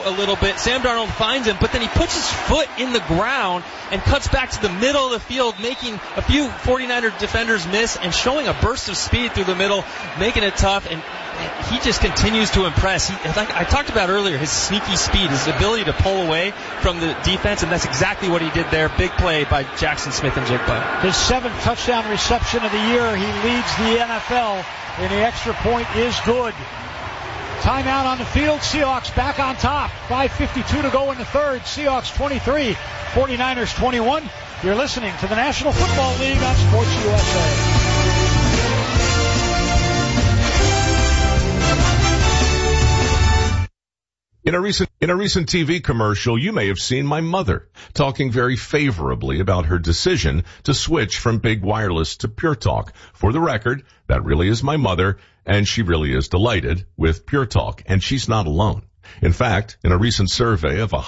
a little bit. Sam Darnold finds him, but then he puts his foot in the ground and cuts back to the middle of the field, making a few 49er defenders miss and showing a burst of speed through the middle, making it tough. And he just continues to impress. Like I talked about earlier, his sneaky speed, his ability to pull away from the defense, and that's exactly what he did there. Big play by Jackson Smith-Njigba. His 7th touchdown reception of the year. He leads the NFL, and the extra point is good. Timeout on the field. Seahawks back on top. 5:52 to go in the third. Seahawks 23, 49ers 21. You're listening to the National Football League on Sports USA. In a recent TV commercial, you may have seen my mother talking very favorably about her decision to switch from Big Wireless to Pure Talk. For the record, that really is my mother, and she really is delighted with Pure Talk, and she's not alone. In fact, in a recent survey of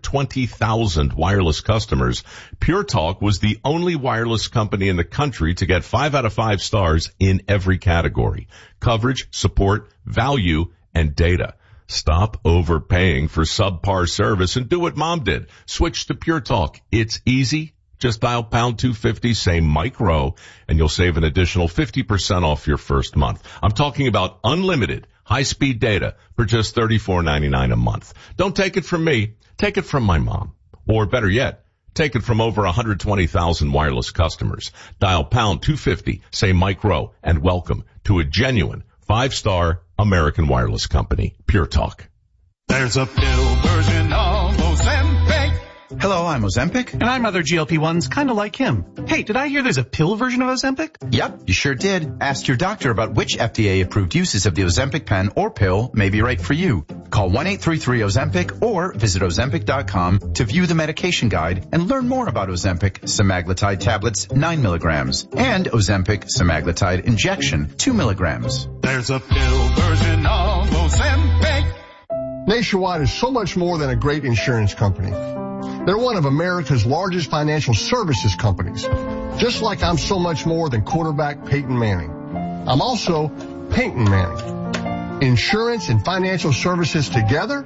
120,000 wireless customers, Pure Talk was the only wireless company in the country to get 5 out of 5 stars in every category: coverage, support, value, and data. Stop overpaying for subpar service and do what Mom did. Switch to Pure Talk. It's easy. Just dial pound 250, say Mike Rowe, and you'll save an additional 50% off your first month. I'm talking about unlimited high-speed data for just $34.99 a month. Don't take it from me. Take it from my mom. Or better yet, take it from over 120,000 wireless customers. Dial pound 250, say Mike Rowe, and welcome to a genuine 5-star American wireless company, Pure Talk. There's a pill version of Ozempic. Hello, I'm Ozempic. And I'm other GLP-1s kind of like him. Hey, did I hear there's a pill version of Ozempic? Yep, you sure did. Ask your doctor about which FDA-approved uses of the Ozempic pen or pill may be right for you. Call 1-833-OZEMPIC or visit Ozempic.com to view the medication guide and learn more about Ozempic semaglutide tablets 9 milligrams and Ozempic semaglutide injection 2 milligrams. There's a pill version of Ozempic. Nationwide is so much more than a great insurance company. They're one of America's largest financial services companies. Just like I'm so much more than quarterback Peyton Manning. I'm also Peyton Manning. Insurance and financial services together,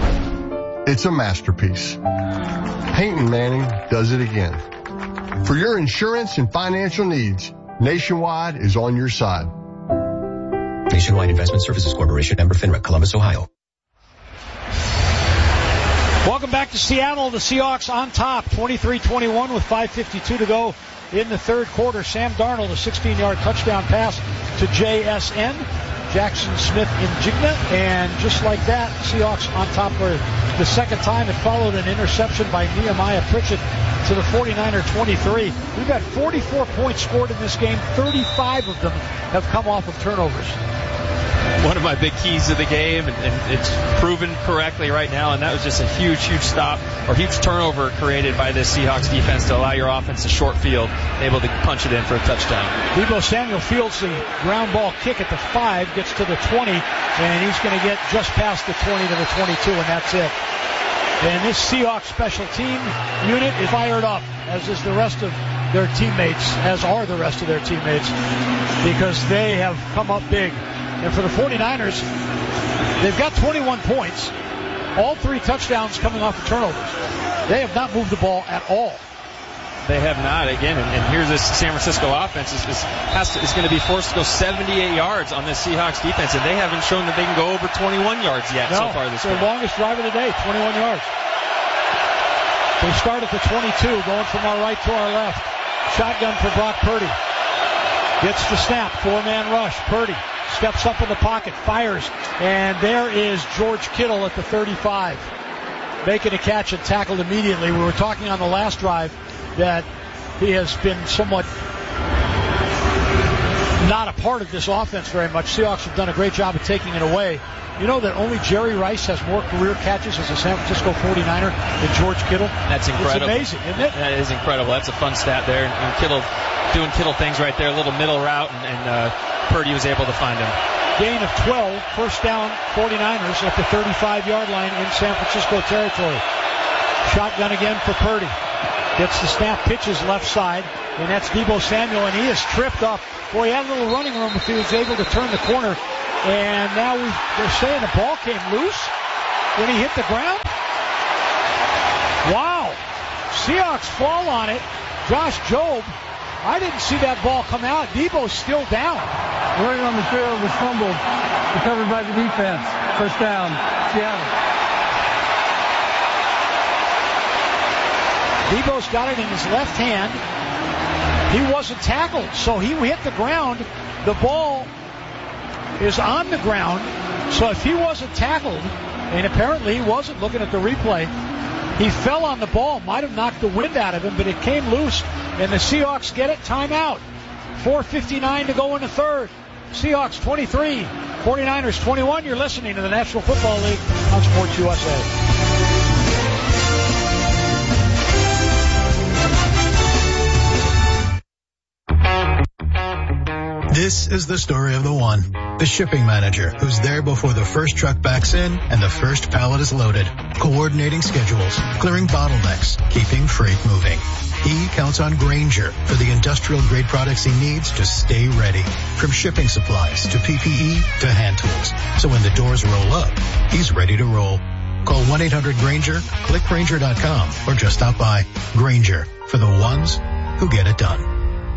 it's a masterpiece. Peyton Manning does it again. For your insurance and financial needs, Nationwide is on your side. Nationwide Investment Services Corporation, member FINRA, Columbus, Ohio. Welcome back to Seattle. The Seahawks on top, 23-21 with 5:52 to go in the third quarter. Sam Darnold, a 16-yard touchdown pass to JSN, Jackson Smith-Njigba, and just like that, Seahawks on top for the second time. It followed an interception by Nehemiah Pritchett to the 49er 23. We've got 44 points scored in this game. 35 of them have come off of turnovers. One of my big keys to the game, and it's proven correctly right now, and that was just a huge stop or huge turnover created by this Seahawks defense to allow your offense a short field, able to punch it in for a touchdown. Deebo Samuel fields the ground ball kick at the 5, gets to the 20, and he's going to get just past the 20 to the 22, and that's it. And this Seahawks special team unit is fired up, as is the rest of their teammates, as are the rest of their teammates, because they have come up big. And for the 49ers, they've got 21 points. All 3 touchdowns coming off of turnovers. They have not moved the ball at all. They have not, again, and here's this San Francisco offense is going to be forced to go 78 yards on this Seahawks defense, and they haven't shown that they can go over 21 yards yet so far this game. Their longest drive of the day, 21 yards. They start at the 22, going from our right to our left. Shotgun for Brock Purdy. Gets the snap, 4-man rush. Purdy steps up in the pocket, fires, and there is George Kittle at the 35. Making a catch and tackled immediately. We were talking on the last drive that he has been somewhat not a part of this offense very much. Seahawks have done a great job of taking it away. You know that only Jerry Rice has more career catches as a San Francisco 49er than George Kittle? That's incredible. It's amazing, isn't it? That is incredible. That's a fun stat there. And Kittle doing Kittle things right there, a little middle route, and Purdy was able to find him. Gain of 12, first down 49ers at the 35-yard line in San Francisco territory. Shotgun again for Purdy. Gets the snap, pitches left side, and that's Deebo Samuel, and he is tripped up. Boy, he had a little running room if he was able to turn the corner. And now they're saying the ball came loose. when he hit the ground? Wow. Seahawks fall on it. Josh Jobe, I didn't see that ball come out. Debo's still down. Right on the trail was fumbled, recovered by the defense. First down, Seattle. Debo's got it in his left hand. He wasn't tackled, so he hit the ground. The ball is on the ground, so if he wasn't tackled, and apparently he wasn't, looking at the replay, he fell on the ball, might have knocked the wind out of him, but it came loose, and the Seahawks get it. Timeout. 4:59 to go in the third. Seahawks 23, 49ers 21. You're listening to the National Football League on Sports USA. This is the story of the one, the shipping manager who's there before the first truck backs in and the first pallet is loaded, coordinating schedules, clearing bottlenecks, keeping freight moving. He counts on Grainger for the industrial-grade products he needs to stay ready, from shipping supplies to PPE to hand tools. So when the doors roll up, he's ready to roll. Call 1-800-GRAINGER, click Grainger.com, or just stop by. Grainger, for the ones who get it done.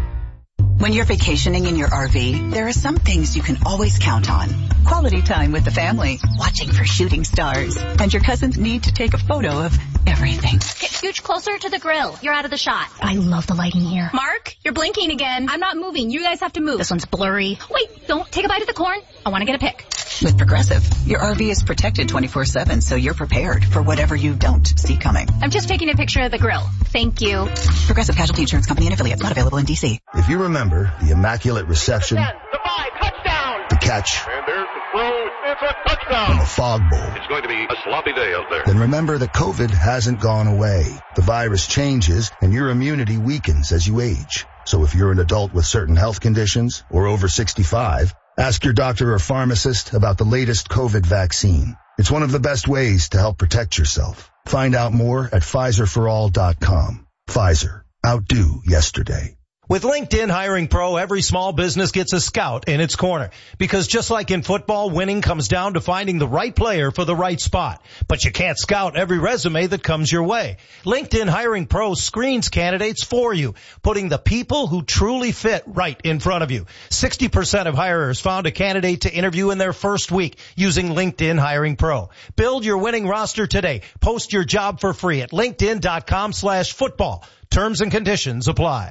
When you're vacationing in your RV, there are some things you can always count on. Quality time with the family, watching for shooting stars, and your cousins need to take a photo of everything. Get scooch closer to the grill. You're out of the shot. I love the lighting here. Mark, you're blinking again. I'm not moving. You guys have to move. This one's blurry. Wait, don't take a bite of the corn. I want to get a pic. With Progressive, your RV is protected 24/7, so you're prepared for whatever you don't see coming. I'm just taking a picture of the grill. Thank you. Progressive Casualty Insurance Company and affiliates, not available in D.C. If you remember the immaculate reception, 10, the 5, touchdown, the catch, and there's the throw, it's a touchdown, and the fog bowl, it's going to be a sloppy day out there. Then remember that COVID hasn't gone away. The virus changes and your immunity weakens as you age. So if you're an adult with certain health conditions or over 65, ask your doctor or pharmacist about the latest COVID vaccine. It's one of the best ways to help protect yourself. Find out more at PfizerForAll.com. Pfizer. Outdo yesterday. With LinkedIn Hiring Pro, every small business gets a scout in its corner. Because just like in football, winning comes down to finding the right player for the right spot. But you can't scout every resume that comes your way. LinkedIn Hiring Pro screens candidates for you, putting the people who truly fit right in front of you. 60% of hirers found a candidate to interview in their first week using LinkedIn Hiring Pro. Build your winning roster today. Post your job for free at linkedin.com/football. Terms and conditions apply.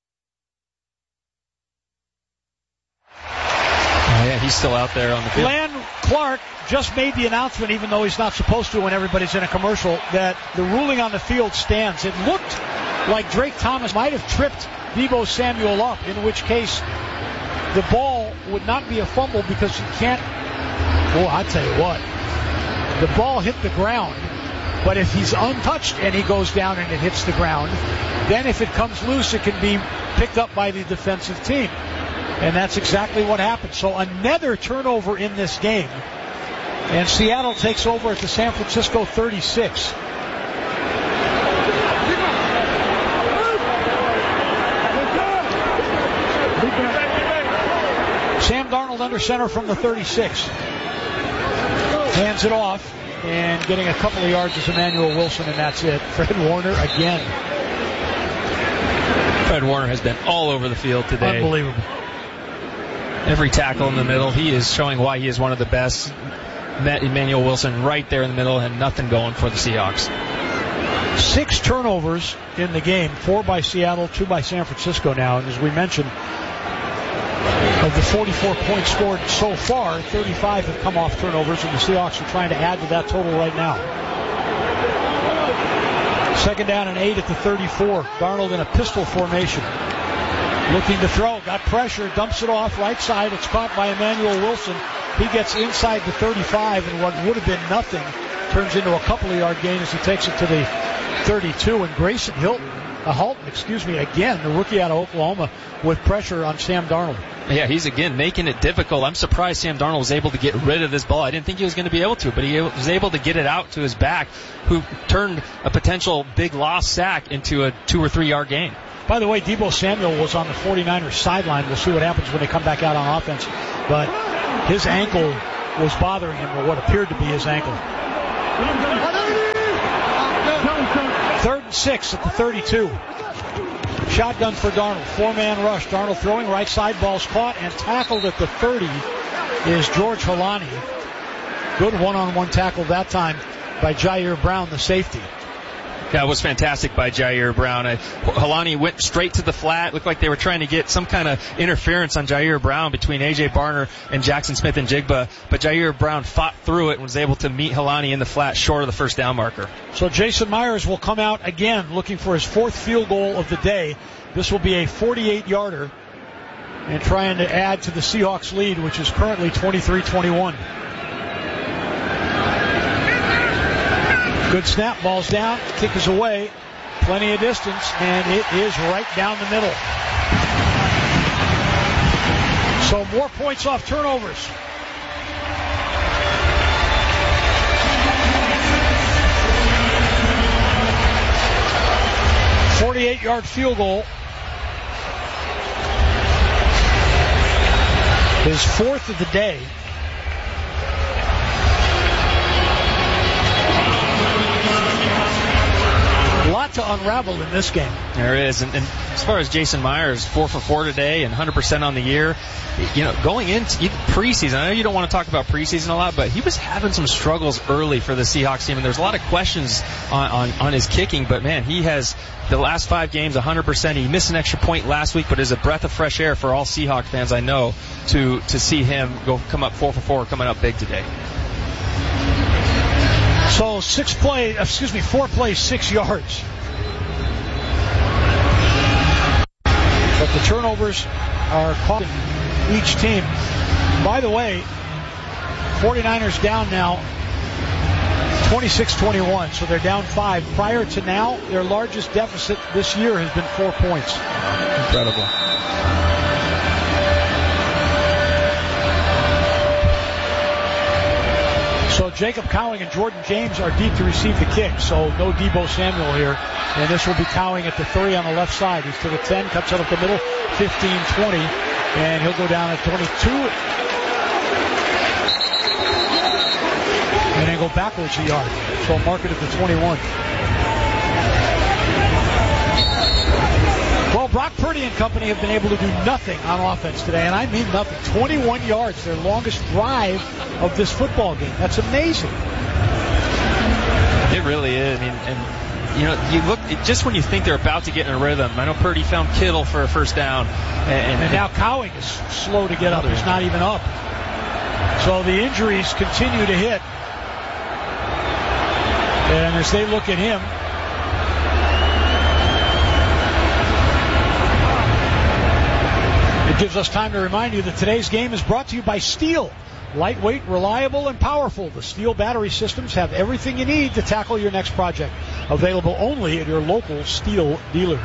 Oh, yeah, he's still out there on the field. Glenn Clark just made the announcement, even though he's not supposed to when everybody's in a commercial, that the ruling on the field stands. It looked like Drake Thomas might have tripped Deebo Samuel up, in which case the ball would not be a fumble because you can't. Well, I tell you what, the ball hit the ground, but if he's untouched and he goes down and it hits the ground, then if it comes loose, it can be picked up by the defensive team. And that's exactly what happened. So another turnover in this game. And Seattle takes over at the San Francisco 36. Sam Darnold under center from the 36. Hands it off. And getting a couple of yards is Emmanuel Wilson, and that's it. Fred Warner again. Fred Warner has been all over the field today. Unbelievable. Every tackle in the middle. He is showing why he is one of the best. Emmanuel Wilson right there in the middle and nothing going for the Seahawks. 6 turnovers in the game, 4 by Seattle, 2 by San Francisco now. And as we mentioned, of the 44 points scored so far, 35 have come off turnovers, and the Seahawks are trying to add to that total right now. 2nd down and 8 at the 34. Darnold in a pistol formation. Looking to throw, got pressure, dumps it off right side. It's caught by Emmanuel Wilson. He gets inside the 35, and what would have been nothing turns into a couple of yard gain as he takes it to the 32. And Grayson Halton, again, the rookie out of Oklahoma, with pressure on Sam Darnold. Yeah, he's again making it difficult. I'm surprised Sam Darnold was able to get rid of this ball. I didn't think he was going to be able to, but he was able to get it out to his back, who turned a potential big lost sack into a 2 or 3 yard gain. By the way, Deebo Samuel was on the 49ers sideline. We'll see what happens when they come back out on offense. But his ankle was bothering him, or what appeared to be his ankle. Third and 6 at the 32. Shotgun for Darnold. 4-man rush. Darnold throwing right side. Ball's caught and tackled at the 30 is George Holani. Good one-on-one tackle that time by Jair Brown, the safety. That was fantastic by Jair Brown. Holani went straight to the flat. Looked like they were trying to get some kind of interference on Jair Brown between A.J. Barner and Jackson Smith-Njigba. But Jair Brown fought through it and was able to meet Holani in the flat short of the first down marker. So Jason Myers will come out again looking for his 4th field goal of the day. This will be a 48-yarder and trying to add to the Seahawks lead, which is currently 23-21. Good snap, ball's down, kick is away, plenty of distance, and it is right down the middle. So more points off turnovers. .48-yard field goal. His 4th of the day. A lot to unravel in this game. There is, and as far as Jason Myers, 4 for 4 today and 100% on the year. You know, going into preseason, I know you don't want to talk about preseason a lot, but he was having some struggles early for the Seahawks team, and there's a lot of questions on his kicking. But man, he has the last 5 games 100%. He missed an extra point last week, but is a breath of fresh air for all Seahawks fans I know to see him come up 4 for 4, coming up big today. So 4 plays, 6 yards. But the turnovers are caught in each team. By the way, 49ers down now 26-21, so they're down 5. Prior to now, their largest deficit this year has been 4 points. Incredible. So Jacob Cowing and Jordan James are deep to receive the kick, so no Deebo Samuel here. And this will be Cowing at the 3 on the left side. He's to the 10, cuts it up the middle, 15-20, and he'll go down at 22. And then go backwards a yard. So mark it at the 21. Well, Brock Purdy and company have been able to do nothing on offense today, and I mean nothing. 21 yards, their longest drive of this football game. That's amazing. It really is. I mean, and you know, you look just when you think they're about to get in a rhythm. I know Purdy found Kittle for a first down, and now Cowing is slow to get up. He's not even up. So the injuries continue to hit, and as they look at him. It gives us time to remind you that today's game is brought to you by Steel. Lightweight, reliable, and powerful. The Steel battery systems have everything you need to tackle your next project. Available only at your local Steel dealer.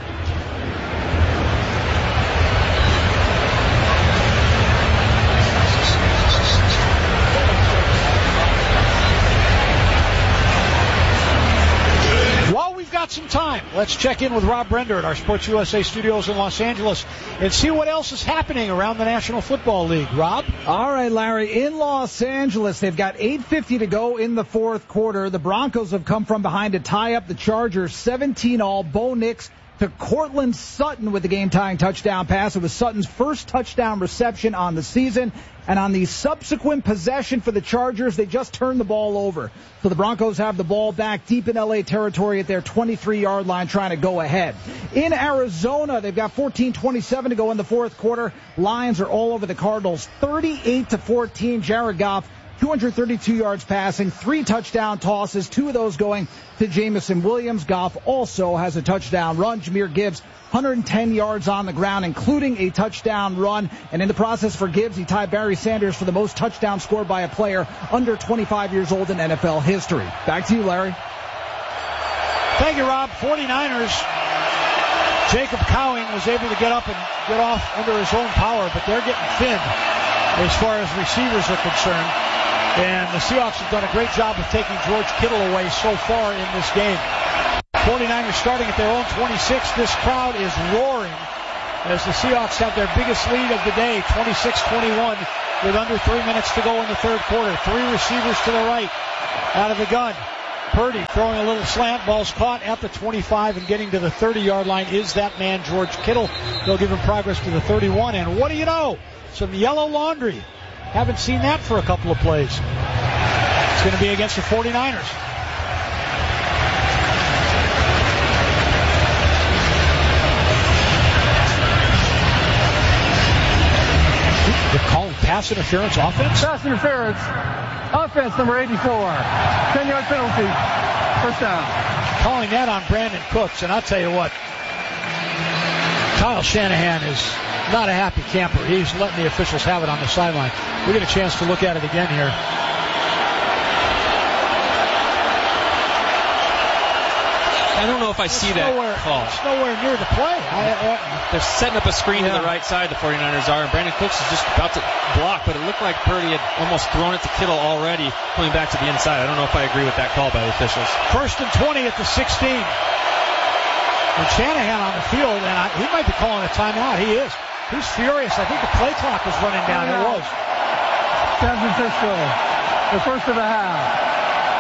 Some time. Let's check in with Rob Brender at our Sports USA studios in Los Angeles and see what else is happening around the National Football League. Rob? All right, Larry. In Los Angeles, they've got 8:50 to go in the fourth quarter. The Broncos have come from behind to tie up the Chargers 17-all. Bo Nix to Cortland Sutton with the game-tying touchdown pass. It was Sutton's first touchdown reception on the season. And on the subsequent possession for the Chargers, they just turned the ball over. So the Broncos have the ball back deep in L.A. territory at their 23-yard line trying to go ahead. In Arizona, they've got 14:27 to go in the fourth quarter. Lions are all over the Cardinals, 38-14. Jared Goff, 232 yards passing, 3 touchdown tosses, 2 of those going to Jamison Williams. Goff also has a touchdown run. Jahmyr Gibbs, 110 yards on the ground, including a touchdown run. And in the process for Gibbs, he tied Barry Sanders for the most touchdowns scored by a player under 25 years old in NFL history. Back to you, Larry. Thank you, Rob. 49ers. Jacob Cowing was able to get up and get off under his own power, but they're getting thin as far as receivers are concerned. And the Seahawks have done a great job of taking George Kittle away so far in this game. 49ers starting at their own 26. This crowd is roaring as the Seahawks have their biggest lead of the day, 26-21, with under 3 minutes to go in the third quarter. 3 receivers to the right. out of the gun. Purdy throwing a little slant. Ball's caught at the 25 and getting to the 30-yard line is that man, George Kittle. They'll give him progress to the 31. And what do you know? Some yellow laundry. Haven't seen that for a couple of plays. It's going to be against the 49ers. They're calling pass interference offense? Pass interference. Offense number 84. 10-yard penalty. First down. Calling that on Brandon Cooks. And I'll tell you what, Kyle Shanahan is not a happy camper. He's letting the officials have it on the sideline. We get a chance to look at it again here. I don't know if I see that call. It's nowhere near the play. They're setting up a screen to the right side, the 49ers are, and Brandon Cooks is just about to block, but it looked like Purdy had almost thrown it to Kittle already, coming back to the inside. I don't know if I agree with that call by the officials. 1st and 20 at the 16. And Shanahan on the field, and he might be calling a timeout. He is. He's furious. I think the play clock was running down. It was. San Francisco, the first of the half.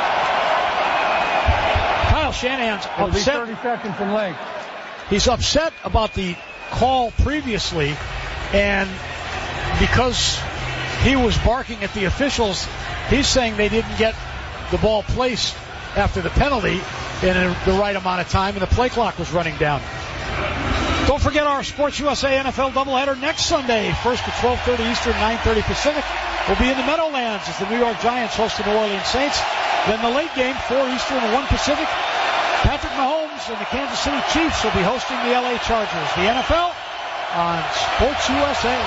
Kyle Shanahan's upset. 30 seconds from length. He's upset about the call previously, and because he was barking at the officials, he's saying they didn't get the ball placed after the penalty in the right amount of time, and the play clock was running down. Don't forget our Sports USA NFL doubleheader next Sunday, first at 12:30 Eastern, 9:30 Pacific. We'll be in the Meadowlands as the New York Giants host the New Orleans Saints. Then the late game, 4 Eastern and 1 Pacific. Patrick Mahomes and the Kansas City Chiefs will be hosting the LA Chargers. The NFL on Sports USA.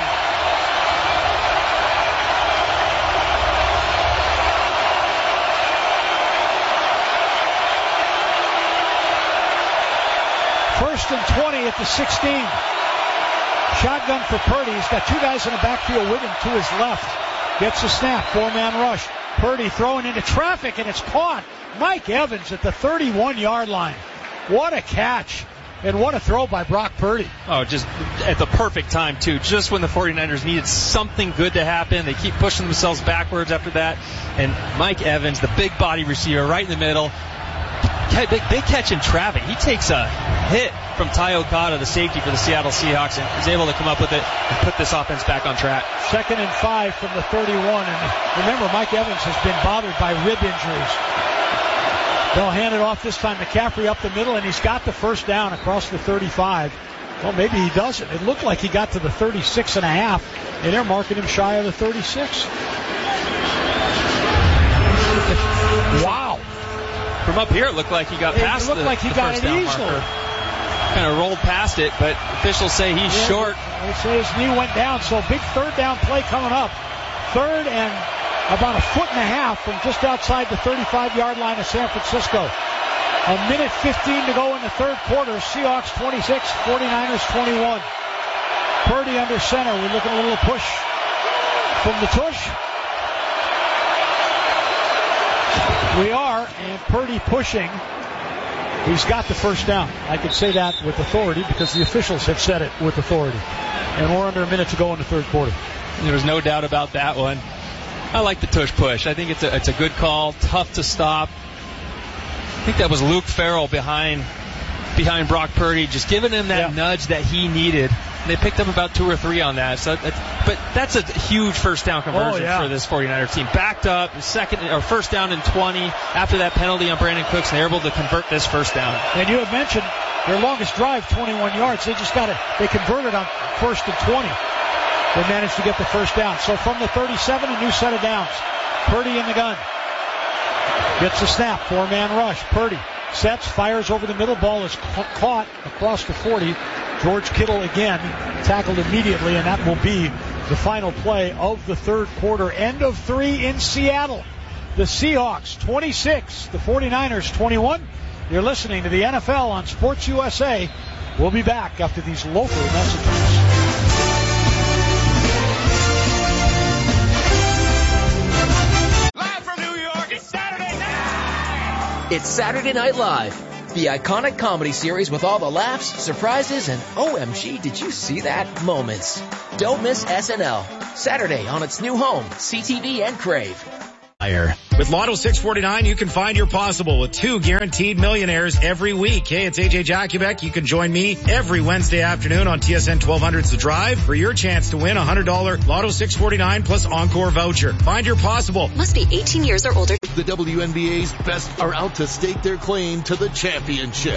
First and 20 at the 16. Shotgun for Purdy. He's got two guys in the backfield with him to his left. Gets the snap. 4-man rush. Purdy throwing into traffic, and it's caught. Mike Evans at the 31-yard line. What a catch. And what a throw by Brock Purdy. Oh, just at the perfect time, too. Just when the 49ers needed something good to happen. They keep pushing themselves backwards after that. And Mike Evans, the big body receiver, right in the middle. Big catch in traffic. He takes a hit from Ty Okada, the safety for the Seattle Seahawks, and is able to come up with it and put this offense back on track. 2nd and 5 from the 31. And remember, Mike Evans has been bothered by rib injuries. They'll hand it off this time. McCaffrey up the middle, and he's got the first down across the 35. Well, maybe he doesn't. It looked like he got to the 36 and a half, and they're marking him shy of the 36. Wow. From up here, it looked like he got past the first down marker. Kind of rolled past it, but officials say he's short. They say his knee went down, so big third down play coming up. 3rd and about a foot and a half from just outside the 35-yard line of San Francisco. 1:15 to go in the third quarter. Seahawks 26, 49ers 21. Purdy under center. We're looking at a little push from the tush. We are, and Purdy pushing. He's got the first down. I can say that with authority because the officials have said it with authority. And we're under a minute to go in the third quarter. There was no doubt about that one. I like the tush push. I think it's a good call. Tough to stop. I think that was Luke Farrell behind Brock Purdy, just giving him that nudge that he needed. They picked up about 2 or 3 on that. But that's a huge first down conversion for this 49er team. Backed up, first down and 20 after that penalty on Brandon Cooks, and they're able to convert this first down. And you have mentioned their longest drive, 21 yards. They converted on 1st and 20. They managed to get the first down. So from the 37, a new set of downs. Purdy in the gun. Gets the snap. 4-man rush. Purdy sets, fires over the middle. Ball is caught across the 40. George Kittle again tackled immediately, and that will be the final play of the third quarter. End of 3 in Seattle. The Seahawks 26, the 49ers 21. You're listening to the NFL on Sports USA. We'll be back after these local messages. It's Saturday Night Live, the iconic comedy series with all the laughs, surprises, and OMG, did you see that moments. Don't miss SNL, Saturday on its new home, CTV and Crave. With With Lotto 649, you can find your possible with 2 guaranteed millionaires every week. Hey, it's AJ Jakubek. You can join me every Wednesday afternoon on TSN 1200's The Drive for your chance to win a $100 Lotto 649 plus Encore voucher. Find your possible. Must be 18 years or older. The WNBA's best are out to stake their claim to the championship.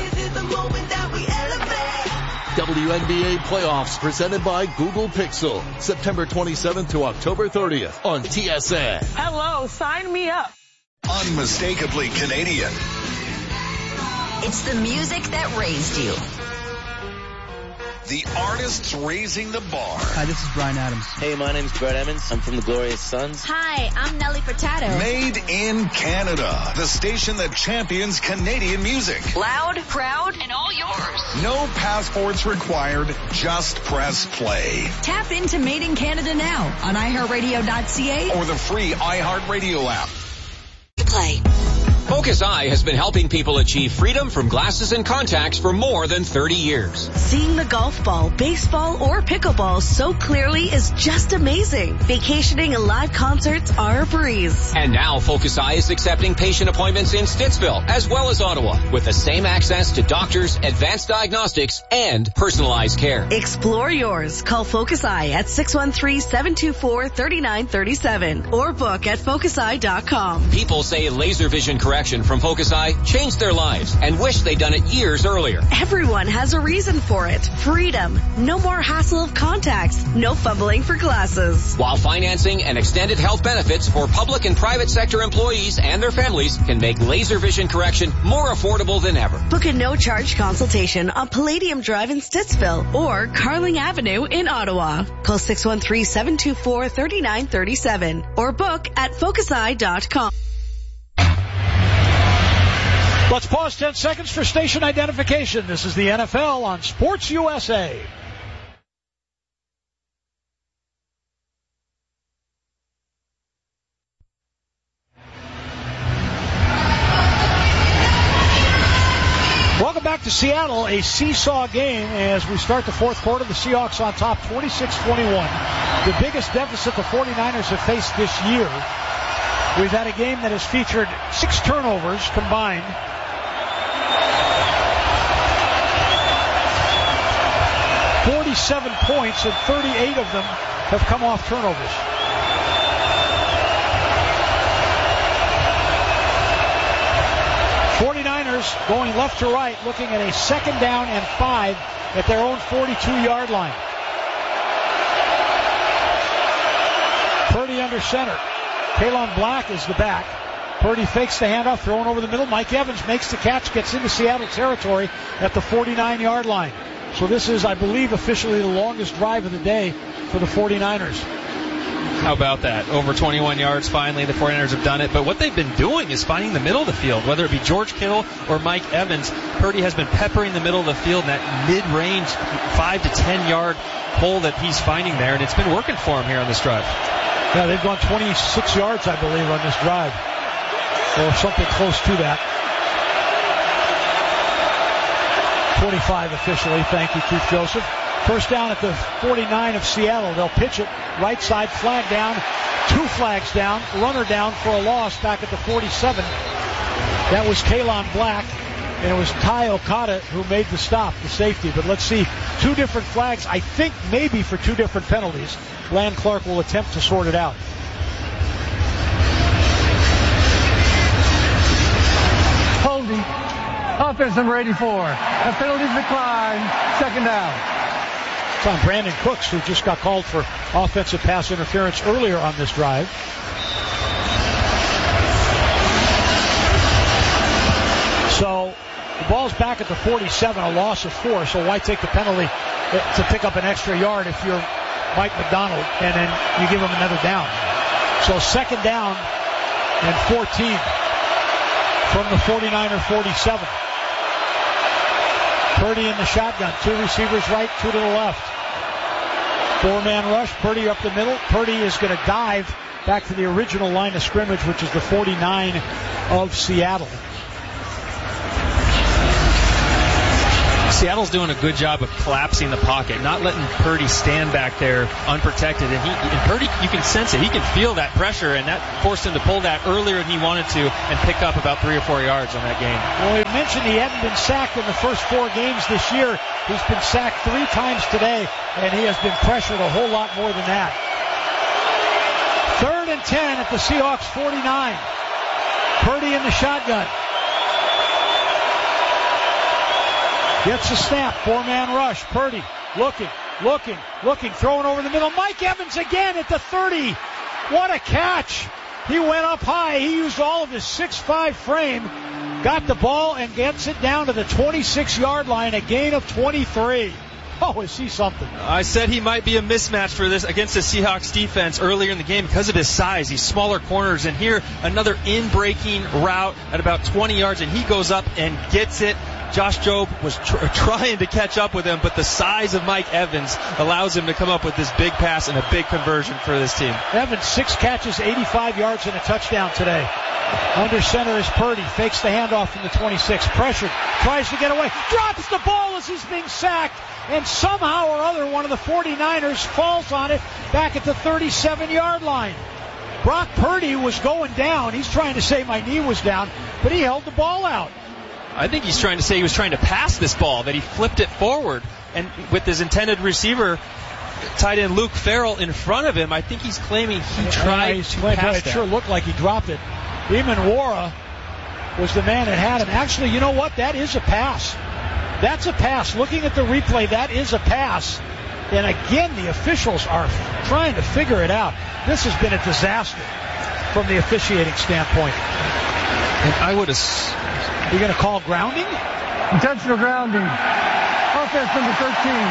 WNBA playoffs presented by Google Pixel. September 27th to October 30th on TSN. Hello, sign me up. Unmistakably Canadian. It's the music that raised you. The artists raising the bar. Hi, this is Bryan Adams. Hey, my name's Brett Emmons. I'm from the Glorious Sons. Hi, I'm Nelly Furtado. Made in Canada. The station that champions Canadian music. Loud, proud, and all yours. No passports required. Just press play. Tap into Made in Canada now on iHeartRadio.ca or the free iHeartRadio app. Play. Focus Eye has been helping people achieve freedom from glasses and contacts for more than 30 years. Seeing the golf ball, baseball, or pickleball so clearly is just amazing. Vacationing and live concerts are a breeze. And now Focus Eye is accepting patient appointments in Stittsville as well as Ottawa with the same access to doctors, advanced diagnostics, and personalized care. Explore yours. Call Focus Eye at 613-724-3937 or book at focuseye.com. People say laser vision correction from Focus Eye changed their lives and wish they'd done it years earlier. Everyone has a reason for it. Freedom. No more hassle of contacts. No fumbling for glasses. While financing and extended health benefits for public and private sector employees and their families can make laser vision correction more affordable than ever. Book a no-charge consultation on Palladium Drive in Stittsville or Carling Avenue in Ottawa. Call 613-724-3937 or book at focuseye.com. Let's pause 10 seconds for station identification. This is the NFL on Sports USA. Welcome back to Seattle, a seesaw game as we start the fourth quarter. The Seahawks on top 26-21. The biggest deficit the 49ers have faced this year. We've had a game that has featured 6 turnovers combined. .47 points, and 38 of them have come off turnovers. '49ers going left to right, looking at a 2nd down and 5 at their own 42-yard line. Purdy under center. Kalon Black is the back. Purdy fakes the handoff, thrown over the middle. Mike Evans makes the catch, gets into Seattle territory at the 49-yard line. So this is, I believe, officially the longest drive of the day for the 49ers. How about that? Over 21 yards finally. The 49ers have done it. But what they've been doing is finding the middle of the field, whether it be George Kittle or Mike Evans. Purdy has been peppering the middle of the field in that mid-range 5 to 10-yard hole that he's finding there, and it's been working for him here on this drive. Yeah, they've gone 26 yards, I believe, on this drive, or something close to that. 25 officially. Thank you, Keith Joseph. First down at the 49 of Seattle. They'll pitch it. Right side, flag down. 2 flags down. Runner down for a loss back at the 47. That was Kalon Black, and it was Ty Okada who made the stop, the safety. But let's see. 2 different flags, I think maybe for 2 different penalties. Land Clark will attempt to sort it out. Holding. Offense number 84. A penalty decline. 2nd down. It's on Brandon Cooks, who just got called for offensive pass interference earlier on this drive. So the ball's back at the 47, a loss of 4. So why take the penalty to pick up an extra yard if you're Mike McDonald, and then you give him another down? So 2nd down and 14 from the 49er 47. Purdy in the shotgun. 2 receivers right, 2 to the left. 4-man rush. Purdy up the middle. Purdy is going to dive back to the original line of scrimmage, which is the 49 of Seattle. Seattle's doing a good job of collapsing the pocket, not letting Purdy stand back there unprotected. And Purdy, you can sense it. He can feel that pressure, and that forced him to pull that earlier than he wanted to and pick up about 3 or 4 yards on that game. Well, we mentioned he hadn't been sacked in the first 4 games this year. He's been sacked 3 times today, and he has been pressured a whole lot more than that. 3rd and 10 at the Seahawks 49. Purdy in the shotgun. Gets a snap, 4-man rush. Purdy looking, throwing over the middle. Mike Evans again at the 30. What a catch. He went up high. He used all of his 6'5" frame, got the ball, and gets it down to the 26-yard line, a gain of 23. Oh, is he something? I said he might be a mismatch for this against the Seahawks defense earlier in the game because of his size. These smaller corners, and here another in-breaking route at about 20 yards, and he goes up and gets it. Josh Jobe was trying to catch up with him, but the size of Mike Evans allows him to come up with this big pass and a big conversion for this team. Evans, 6 catches, 85 yards, and a touchdown today. Under center is Purdy. Fakes the handoff from the 26. Pressured. Tries to get away. Drops the ball as he's being sacked. And somehow or other, one of the 49ers falls on it back at the 37-yard line. Brock Purdy was going down. He's trying to say my knee was down, but he held the ball out. I think he's trying to say he was trying to pass this ball, that he flipped it forward. And with his intended receiver, tight end Luke Farrell in front of him, I think he's claiming he tried to pass it. Sure looked like he dropped it. Eamon Wara was the man that had him. Actually, you know what? That is a pass. That's a pass. Looking at the replay, that is a pass. And again, the officials are trying to figure it out. This has been a disaster from the officiating standpoint. And I would have... You're going to call grounding? Intentional grounding. Offense number 13.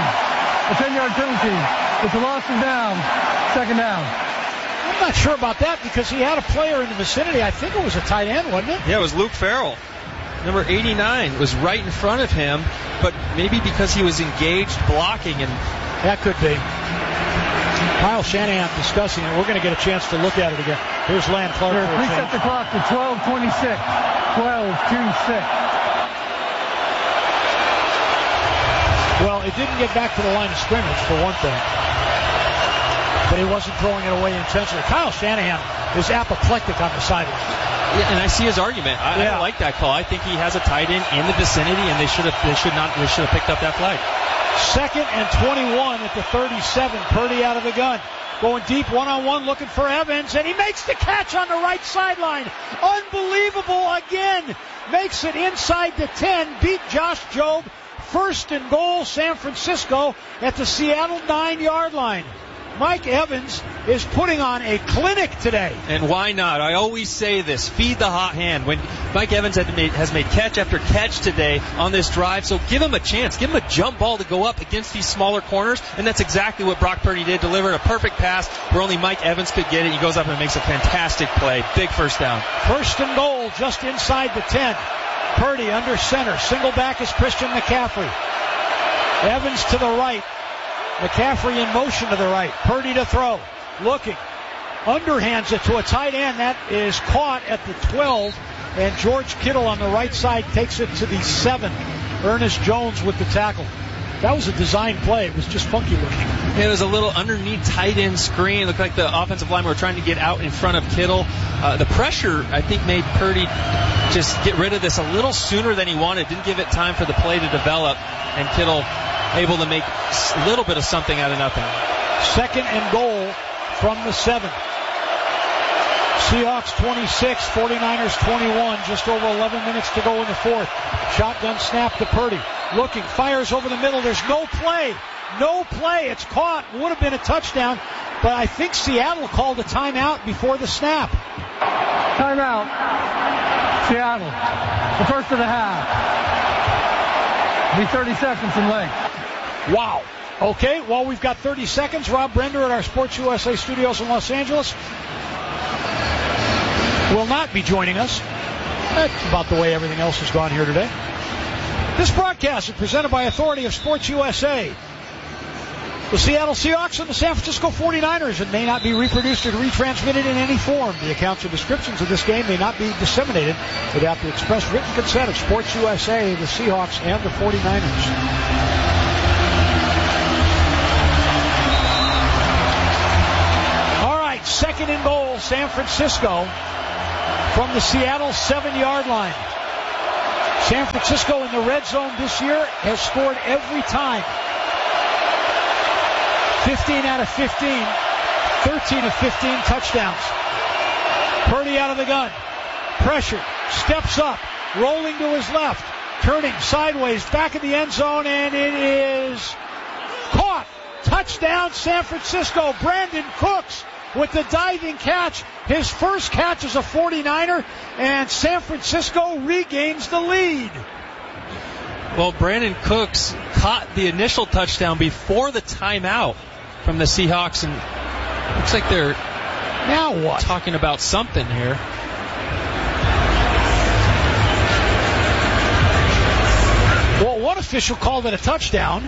A 10-yard penalty. It's a loss of down. 2nd down. I'm not sure about that because he had a player in the vicinity. I think it was a tight end, wasn't it? Yeah, it was Luke Farrell. Number 89 was right in front of him, but maybe because he was engaged blocking. And that could be. Kyle Shanahan discussing it. We're going to get a chance to look at it again. Here's Lan Clark. Reset the clock to 12:26. 12-2-6. Well, it didn't get back to the line of scrimmage, for one thing. But he wasn't throwing it away intentionally. Kyle Shanahan is apoplectic on the sideline. Yeah, and I see his argument. I don't like that call. I think he has a tight end in the vicinity, and they should have picked up that flag. 2nd and 21 at the 37. Purdy out of the gun. Going deep, one-on-one, looking for Evans, and he makes the catch on the right sideline. Unbelievable again. Makes it inside the 10, beat Josh Jobe. 1st and goal, San Francisco at the Seattle 9-yard line. Mike Evans is putting on a clinic today. And why not? I always say this, feed the hot hand. When Mike Evans has made catch after catch today on this drive, so give him a chance. Give him a jump ball to go up against these smaller corners, and that's exactly what Brock Purdy did. Delivered a perfect pass where only Mike Evans could get it. He goes up and makes a fantastic play. Big 1st down. 1st and goal, just inside the 10. Purdy under center. Single back is Christian McCaffrey. Evans to the right. McCaffrey in motion to the right. Purdy to throw. Looking. Underhands it to a tight end. That is caught at the 12. And George Kittle on the right side takes it to the 7. Ernest Jones with the tackle. That was a design play. It was just funky looking. It was a little underneath tight end screen. It looked like the offensive linemen were trying to get out in front of Kittle. The pressure, I think, made Purdy just get rid of this a little sooner than he wanted. Didn't give it time for the play to develop. And Kittle able to make a little bit of something out of nothing. 2nd and goal from the 7. Seahawks 26, 49ers 21. Just over 11 minutes to go in the 4th. Shotgun snap to Purdy. Looking, fires over the middle. There's no play. No play. It's caught. Would have been a touchdown. But I think Seattle called a timeout before the snap. Timeout. Seattle. The 1st of the half. Be 30 seconds in length. Wow. Okay, well, we've got 30 seconds. Rob Brender at our Sports USA studios in Los Angeles will not be joining us. That's about the way everything else has gone here today. This broadcast is presented by Authority of Sports USA. The Seattle Seahawks and the San Francisco 49ers and may not be reproduced or retransmitted in any form. The accounts or descriptions of this game may not be disseminated without the express written consent of Sports USA, the Seahawks, and the 49ers. Second and goal, San Francisco from the Seattle 7-yard line. San Francisco in the red zone this year has scored every time. 15 out of 15, 13 of 15 touchdowns. Purdy out of the gun. Pressure. Steps up. Rolling to his left. Turning sideways. Back in the end zone. And it is caught. Touchdown San Francisco. Brandon Cooks with the diving catch. His first catch as a 49er. And San Francisco regains the lead. Well, Brandon Cooks caught the initial touchdown before the timeout from the Seahawks, and looks like they're now what? Talking about something here. Well, one official called it a touchdown.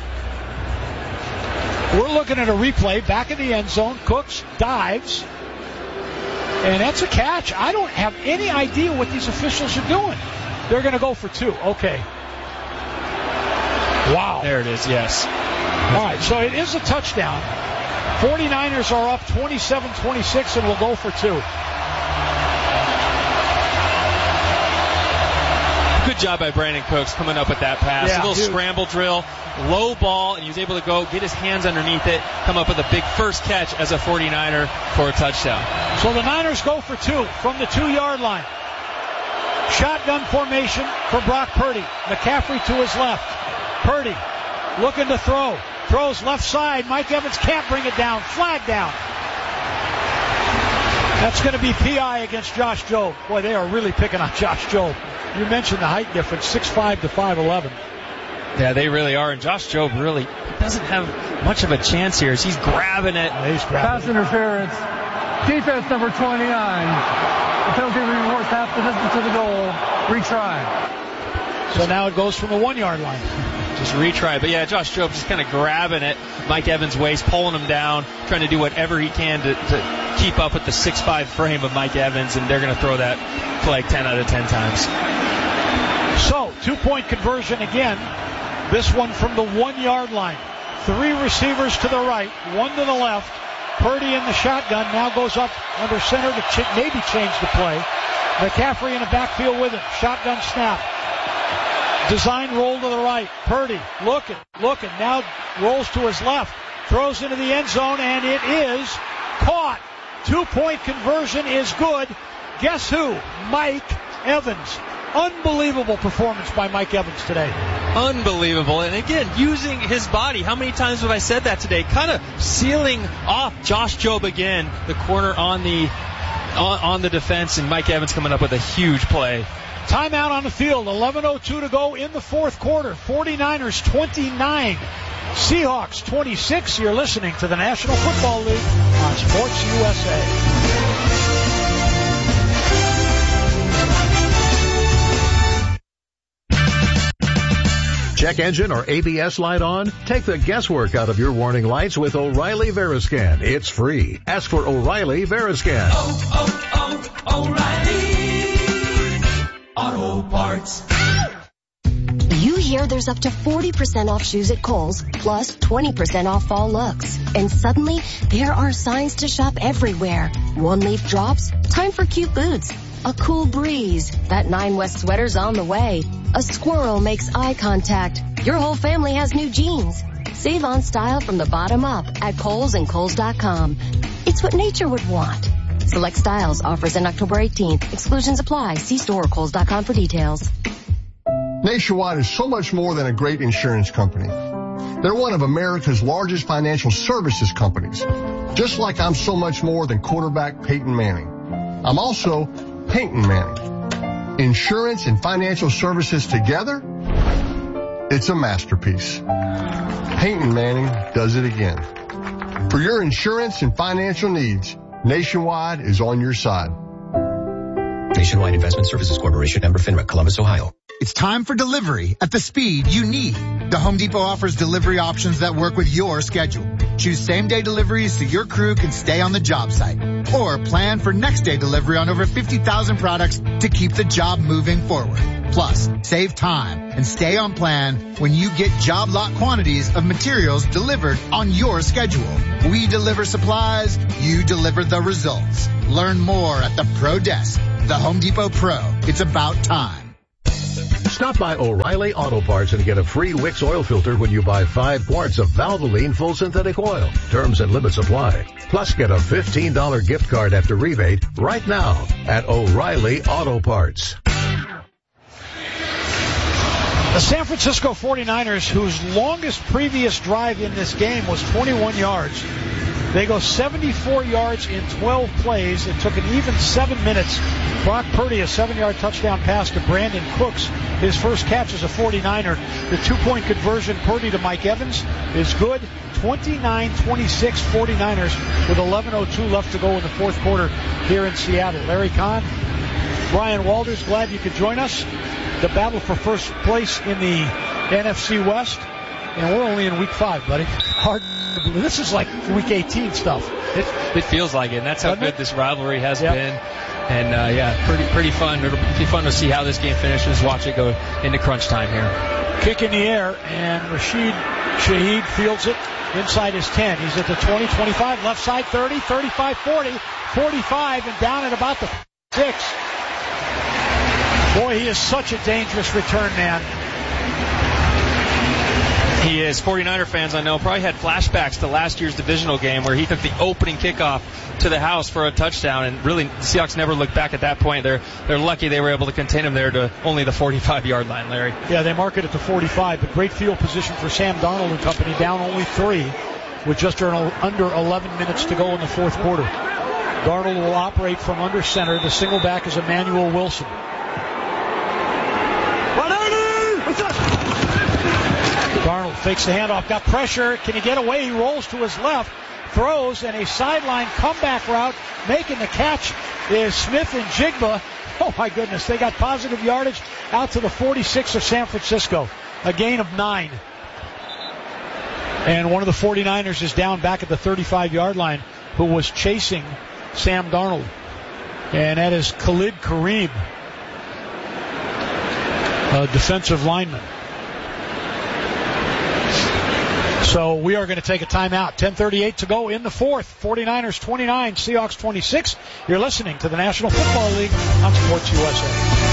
We're looking at a replay back in the end zone. Cooks dives, and that's a catch. I don't have any idea what these officials are doing. They're going to go for 2. Okay. Wow. There it is, yes. All right, so it is a touchdown. 49ers are up 27-26 and will go for 2. Good job by Brandon Cooks coming up with that pass. Yeah, a little scramble drill, low ball, and he was able to go get his hands underneath it, come up with a big first catch as a 49er for a touchdown. So the Niners go for 2 from the 2-yard line. Shotgun formation for Brock Purdy. McCaffrey to his left. Purdy looking to throw. Throws left side. Mike Evans can't bring it down. Flag down. That's going to be PI against Josh Jobe. Boy, they are really picking on Josh Jobe. You mentioned the height difference, 6'5" to 5'11". Yeah, they really are. And Josh Jobe really doesn't have much of a chance here as he's grabbing it. Yeah, he's grabbing Pass interference. Defense number 29. The penalty rewards half the distance to the goal. Retry. So now it goes from the 1-yard line. Just retry. But yeah, Josh Jobe just kind of grabbing it. Mike Evans' waist, pulling him down, trying to do whatever he can to keep up with the 6'5" frame of Mike Evans, and they're going to throw that play 10 out of 10 times. So, 2-point conversion again. This one from the 1-yard line. 3 receivers to the right, 1 to the left. Purdy in the shotgun now goes up under center to maybe change the play. McCaffrey in the backfield with him. Shotgun snap. Design roll to the right. Purdy looking. Now rolls to his left. Throws into the end zone, and it is caught. 2-point conversion is good. Guess who? Mike Evans. Unbelievable performance by Mike Evans today. Unbelievable. And again, using his body. How many times have I said that today? Kind of sealing off Josh Jobe again. The corner on the defense, and Mike Evans coming up with a huge play. Timeout on the field. 11:02 to go in the fourth quarter. 49ers 29. Seahawks 26. You're listening to the National Football League on Sports USA. Check engine or ABS light on? Take the guesswork out of your warning lights with O'Reilly Veriscan. It's free. Ask for O'Reilly Veriscan. O'Reilly Auto Parts. You hear there's up to 40% off shoes at Kohl's, plus 20% off fall looks. And suddenly, there are signs to shop everywhere. One leaf drops, time for cute boots. A cool breeze, that 9 West sweater's on the way. A squirrel makes eye contact. Your whole family has new jeans. Save on style from the bottom up at Kohl's and Kohl's.com. It's what nature would want. Select styles, offers in October 18th. Exclusions apply. See store or Kohl's.com for details. Nationwide is so much more than a great insurance company. They're one of America's largest financial services companies. Just like I'm so much more than quarterback Peyton Manning. I'm also Peyton Manning. Insurance and financial services together? It's a masterpiece. Peyton Manning does it again. For your insurance and financial needs, Nationwide is on your side. Nationwide Investment Services Corporation, member FINRA, Columbus, Ohio. It's time for delivery at the speed you need. The Home Depot offers delivery options that work with your schedule. Choose same-day deliveries so your crew can stay on the job site. Or plan for next-day delivery on over 50,000 products to keep the job moving forward. Plus, save time and stay on plan when you get job lot quantities of materials delivered on your schedule. We deliver supplies, you deliver the results. Learn more at the Pro Desk. The Home Depot Pro. It's about time. Stop by O'Reilly Auto Parts and get a free Wix oil filter when you buy 5 quarts of Valvoline full synthetic oil. Terms and limits apply. Plus, get a $15 gift card after rebate right now at O'Reilly Auto Parts. The San Francisco 49ers, whose longest previous drive in this game was 21 yards. They go 74 yards in 12 plays. It took an even 7 minutes. Brock Purdy, a 7-yard touchdown pass to Brandon Cooks. His first catch as a 49er. The 2-point conversion, Purdy to Mike Evans, is good. 29-26 49ers with 11:02 left to go in the fourth quarter here in Seattle. Larry Kahn, Brian Walters, glad you could join us. The battle for first place in the NFC West. And we're only in week 5, buddy. Hard to believe. This is like week 18 stuff. It feels like it, and that's how good this rivalry has been. And pretty fun. It'll be fun to see how this game finishes. Watch it go into crunch time here. Kick in the air, and Rashid Shaheed fields it inside his 10. He's at the 20, 25, left side 30, 35, 40, 45, and down at about the 6. Boy, he is such a dangerous return man. He is. 49er fans, I know, probably had flashbacks to last year's divisional game where he took the opening kickoff to the house for a touchdown, and really the Seahawks never looked back at that point. They're lucky they were able to contain him there to only the 45-yard line, Larry. Yeah, they mark it at the 45, but great field position for Sam Darnold and company, down only 3 with just under 11 minutes to go in the fourth quarter. Darnold will operate from under center. The single back is Emmanuel Wilson. Darnold fakes the handoff, got pressure. Can he get away? He rolls to his left, throws, and a sideline comeback route. Making the catch is Smith and Jigba. Oh, my goodness. They got positive yardage out to the 46 of San Francisco. A gain of 9. And one of the 49ers is down back at the 35-yard line, who was chasing Sam Darnold. And that is Khalid Kareem, a defensive lineman. So we are going to take a timeout. 10:38 to go in the fourth. 49ers 29, Seahawks 26. You're listening to the National Football League on Sports USA.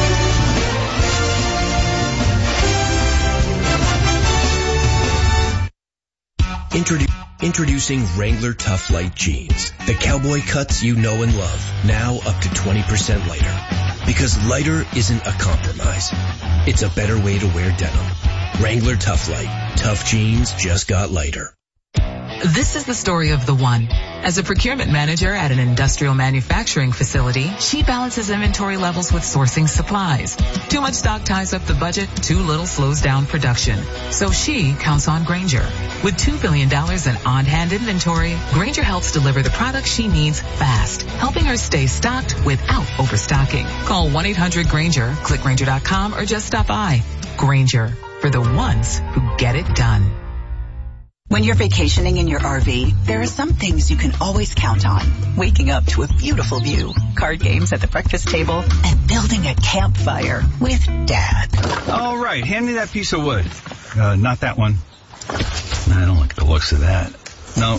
Introducing Wrangler Tough Light Jeans. The cowboy cuts you know and love. Now up to 20% lighter. Because lighter isn't a compromise. It's a better way to wear denim. Wrangler Tough Light. Tough jeans just got lighter. This is the story of the one. As a procurement manager at an industrial manufacturing facility, she balances inventory levels with sourcing supplies. Too much stock ties up the budget, too little slows down production. So she counts on Grainger. With $2 billion in on-hand inventory, Grainger helps deliver the products she needs fast, helping her stay stocked without overstocking. Call 1-800-GRAINGER, click Grainger.com, or just stop by. Grainger, for the ones who get it done. When you're vacationing in your RV, there are some things you can always count on. Waking up to a beautiful view, card games at the breakfast table, and building a campfire with Dad. All right, hand me that piece of wood. Not that one. I don't like the looks of that. No.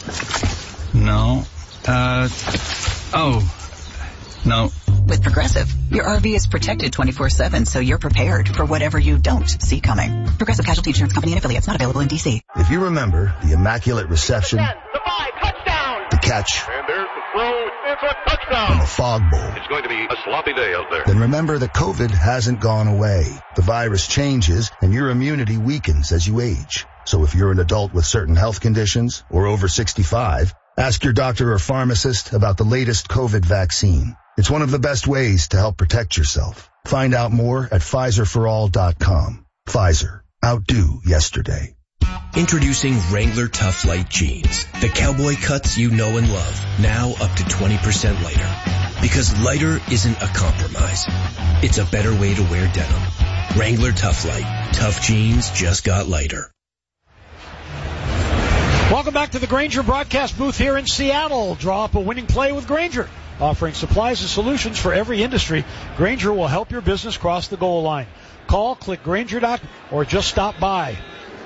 No. With Progressive, your RV is protected 24/7, so you're prepared for whatever you don't see coming. Progressive Casualty Insurance Company and affiliates, not available in D.C. If you remember the immaculate reception, the catch, and there's the throw, it's a touchdown, and the fog bowl, it's going to be a sloppy day out there. Then remember that COVID hasn't gone away. The virus changes, and your immunity weakens as you age. So if you're an adult with certain health conditions or over 65, ask your doctor or pharmacist about the latest COVID vaccine. It's one of the best ways to help protect yourself. Find out more at PfizerForAll.com. Pfizer. Outdo yesterday. Introducing Wrangler Tough Light Jeans. The cowboy cuts you know and love. Now up to 20% lighter. Because lighter isn't a compromise. It's a better way to wear denim. Wrangler Tough Light. Tough jeans just got lighter. Welcome back to the Grainger broadcast booth here in Seattle. Draw up a winning play with Grainger. Offering supplies and solutions for every industry, Grainger will help your business cross the goal line. Call, click Grainger.com, or just stop by.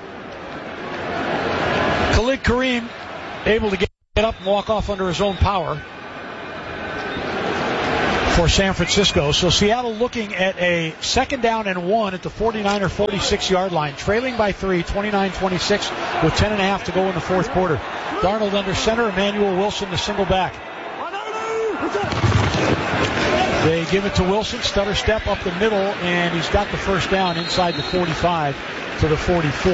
Khalid Kareem able to get up and walk off under his own power for San Francisco. So Seattle looking at a 2nd down and 1 at the 49er 46-yard line, trailing by 3, 29-26, with 10.5 to go in the fourth quarter. Darnold under center, Emmanuel Wilson the single back. They give it to Wilson, stutter step up the middle, and he's got the first down inside the 45 to the 44.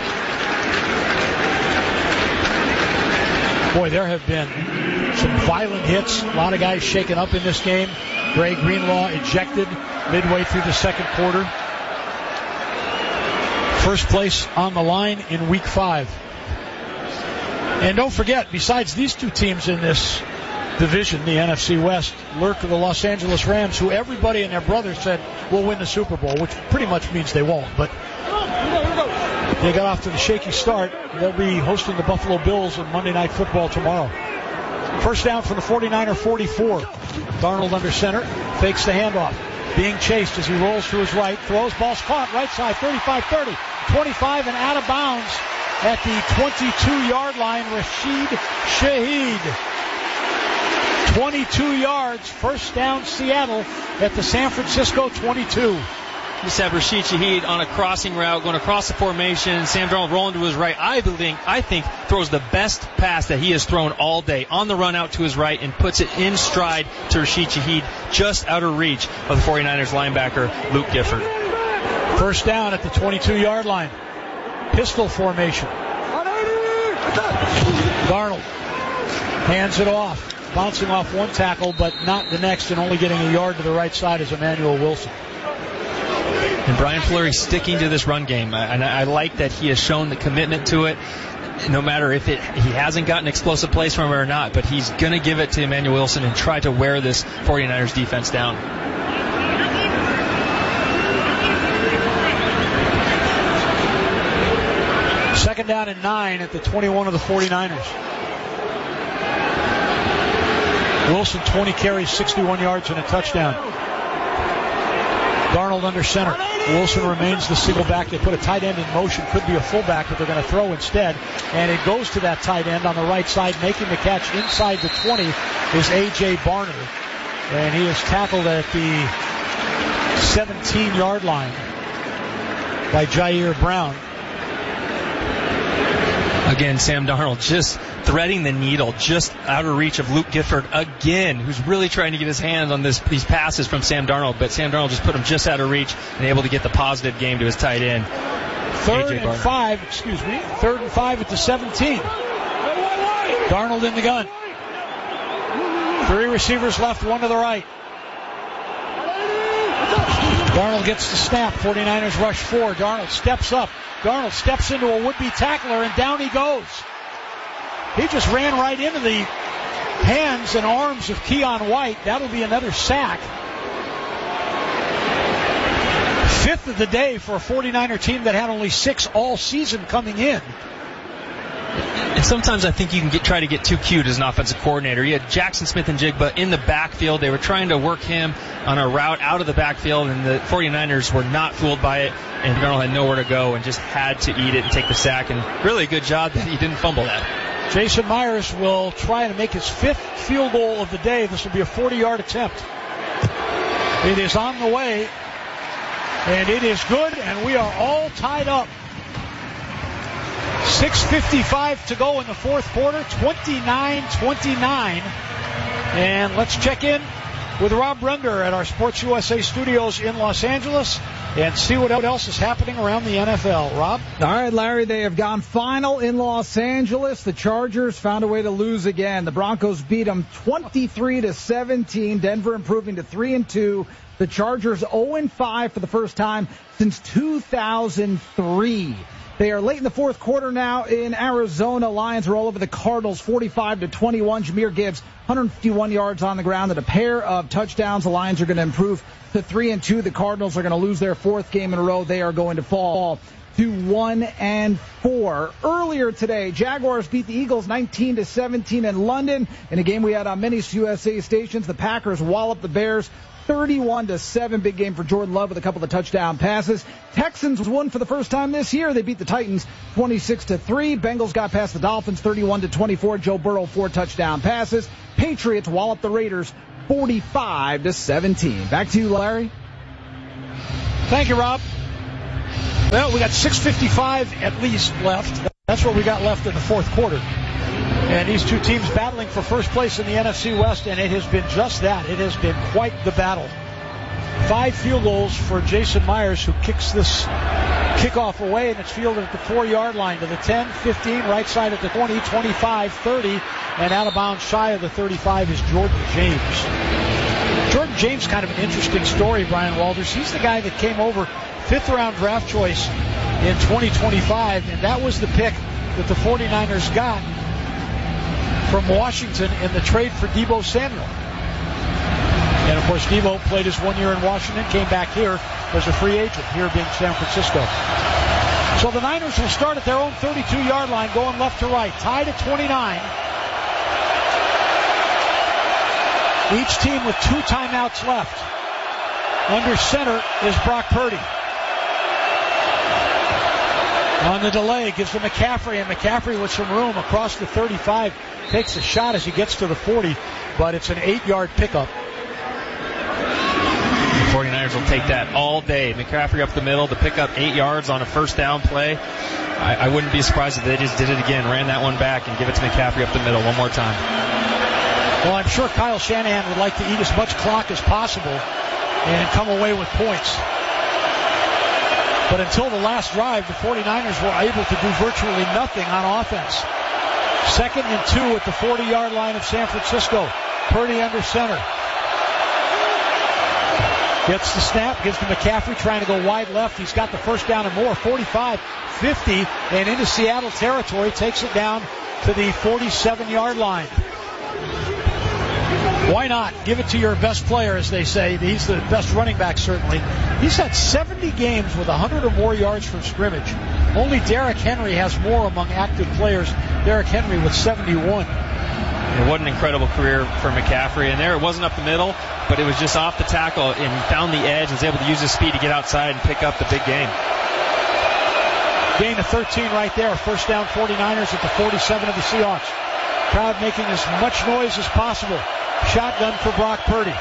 Boy, there have been some violent hits. A lot of guys shaken up in this game. Dre Greenlaw ejected midway through the second quarter. First place on the line in Week 5. And don't forget, besides these two teams in this division, the NFC West, lurk the Los Angeles Rams, who everybody and their brother said will win the Super Bowl, which pretty much means they won't. But they got off to the shaky start. They'll be hosting the Buffalo Bills on Monday Night Football tomorrow. First down for the 49er 44. Darnold under center, fakes the handoff. Being chased as he rolls to his right, throws, ball's caught, right side, 35-30, 25 and out of bounds at the 22-yard line. Rashid Shaheed. 22 yards, first down Seattle at the San Francisco 22. Just have Rashid Shaheed on a crossing route, going across the formation. Sam Darnold rolling to his right. I think throws the best pass that he has thrown all day. On the run out to his right and puts it in stride to Rashid Shaheed, just out of reach of the 49ers linebacker, Luke Gifford. First down at the 22-yard line. Pistol formation. Darnold hands it off. Bouncing off one tackle, but not the next, and only getting a yard to the right side is Emmanuel Wilson. And Brian Fleury sticking to this run game. And I like that he has shown the commitment to it, no matter if he hasn't gotten explosive plays from it or not, but he's going to give it to Emmanuel Wilson and try to wear this 49ers defense down. Second down and 9 at the 21 of the 49ers. Wilson, 20 carries, 61 yards, and a touchdown. Darnold under center. Wilson remains the single back. They put a tight end in motion. Could be a fullback, but they're going to throw instead. And it goes to that tight end on the right side. Making the catch inside the 20 is A.J. Barner. And he is tackled at the 17-yard line by Jair Brown. Again, Sam Darnold just threading the needle, just out of reach of Luke Gifford again, who's really trying to get his hands on these passes from Sam Darnold, but Sam Darnold just put him just out of reach and able to get the positive game to his tight end. Third and 5 at the 17. Darnold in the gun. 3 receivers left, 1 to the right. Darnold gets the snap. 49ers rush 4. Darnold steps up. Darnold steps into a would-be tackler, and down he goes. He just ran right into the hands and arms of Keon White. That'll be another sack. 5th of the day for a 49er team that had only 6 all season coming in. And sometimes I think you can try to get too cute as an offensive coordinator. You had Jackson Smith-Njigba in the backfield. They were trying to work him on a route out of the backfield, and the 49ers were not fooled by it, and Darnold had nowhere to go and just had to eat it and take the sack, and really a good job that he didn't fumble that. Jason Myers will try to make his 5th field goal of the day. This will be a 40-yard attempt. It is on the way, and it is good, and we are all tied up. 6:55 to go in the fourth quarter, 29-29. And let's check in with Rob Brender at our Sports USA studios in Los Angeles and see what else is happening around the NFL. Rob? All right, Larry, they have gone final in Los Angeles. The Chargers found a way to lose again. The Broncos beat them 23-17. Denver improving to 3-2. The Chargers 0-5 for the first time since 2003. They are late in the fourth quarter now in Arizona. Lions are all over the Cardinals, 45-21. Jahmyr Gibbs, 151 yards on the ground and a pair of touchdowns. The Lions are going to improve to 3-2. The Cardinals are going to lose their fourth game in a row. They are going to fall to 1-4. Earlier today, Jaguars beat the Eagles 19-17 in London. In a game we had on many USA stations, the Packers walloped the Bears 31-7. Big game for Jordan Love with a couple of touchdown passes. Texans won for the first time this year. They beat the Titans 26-3. Bengals got past the Dolphins 31-24. Joe Burrow 4 touchdown passes. Patriots walloped the Raiders 45-17. Back to you, Larry. Thank you, Rob. Well, we got 6:55 at least left. That's what we got left in the fourth quarter. And these two teams battling for first place in the NFC West, and it has been just that. It has been quite the battle. 5 field goals for Jason Myers, who kicks this kickoff away, and it's fielded at the 4-yard line to the 10, 15, right side at the 20, 25, 30, and out of bounds shy of the 35 is Jordan James. Jordan James, kind of an interesting story, Brian Walters. He's the guy that came over 5th-round draft choice in 2025, and that was the pick that the 49ers got from Washington in the trade for Deebo Samuel. And, of course, Deebo played his 1 year in Washington, came back here as a free agent, here being San Francisco. So the Niners will start at their own 32-yard line, going left to right, tied at 29. Each team with 2 timeouts left. Under center is Brock Purdy. On the delay, gives to McCaffrey, and McCaffrey with some room across the 35 takes a shot as he gets to the 40, but it's an 8-yard pickup. The 49ers will take that all day. McCaffrey up the middle to pick up 8 yards on a first down play. I wouldn't be surprised if they just did it again, ran that one back, and give it to McCaffrey up the middle one more time. Well, I'm sure Kyle Shanahan would like to eat as much clock as possible and come away with points. But until the last drive, the 49ers were able to do virtually nothing on offense. 2nd and 2 at the 40-yard line of San Francisco. Purdy under center. Gets the snap, gives to McCaffrey, trying to go wide left. He's got the first down and more, 45, 50, and into Seattle territory. Takes it down to the 47-yard line. Why not? Give it to your best player, as they say. He's the best running back, certainly. He's had 70 games with 100 or more yards from scrimmage. Only Derrick Henry has more among active players. Derrick Henry with 71. What an incredible career for McCaffrey. And there, it wasn't up the middle, but it was just off the tackle, and he found the edge and was able to use his speed to get outside and pick up the big game. Gain of 13 right there. First down 49ers at the 47 of the Seahawks. Crowd making as much noise as possible. Shotgun for Brock Purdy.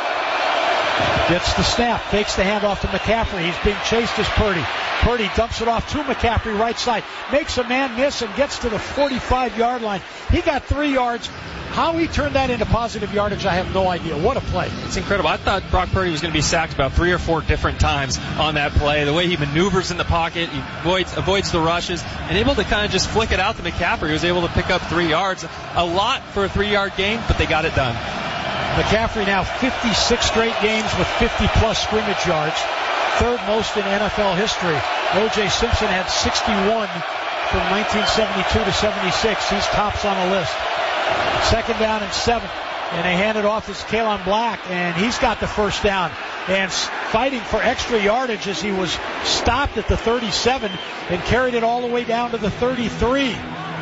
Gets the snap, takes the handoff to McCaffrey. He's being chased as Purdy. Purdy dumps it off to McCaffrey, right side. Makes a man miss and gets to the 45-yard line. He got 3 yards. How he turned that into positive yardage, I have no idea. What a play. It's incredible. I thought Brock Purdy was going to be sacked about 3 or 4 different times on that play. The way he maneuvers in the pocket, he avoids the rushes, and able to kind of just flick it out to McCaffrey. He was able to pick up 3 yards. A lot for a 3-yard gain, but they got it done. McCaffrey now 56 straight games with 50-plus scrimmage yards. 3rd most in NFL history. O.J. Simpson had 61 from 1972 to 76. He's tops on the list. 2nd down and 7. And they hand it off to Kalen Black, and he's got the first down. And fighting for extra yardage as he was stopped at the 37 and carried it all the way down to the 33.